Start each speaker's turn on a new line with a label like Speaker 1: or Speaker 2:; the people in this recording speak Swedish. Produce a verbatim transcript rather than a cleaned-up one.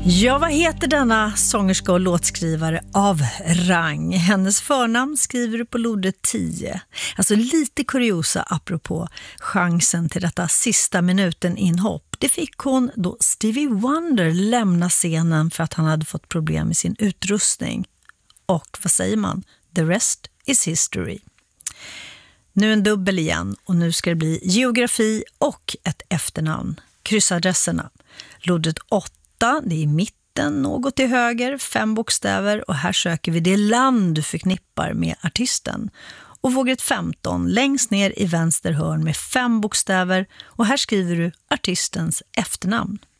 Speaker 1: Ja, vad heter denna sångerska och låtskrivare av rang? Hennes förnamn skriver du på lodde tio. Alltså lite kuriosa apropå chansen till detta sista minuten inhopp. Det fick hon då Stevie Wonder lämna scenen för att han hade fått problem med sin utrustning. Och vad säger man? The rest is history. Nu en dubbel igen och nu ska det bli geografi och ett efternamn. Kryssadresserna. Loddet åtta, det är i mitten, något till höger, fem bokstäver och här söker vi det land du förknippar med artisten. Och vågret femton, längst ner i vänster hörn med fem bokstäver och här skriver du artistens efternamn.